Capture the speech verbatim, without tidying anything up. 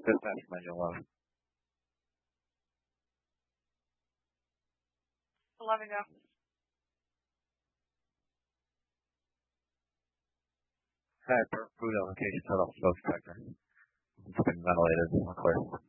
Dispatch manual eleven. eleven go. Hi, food application set off smoke detector. It's been ventilated, of course.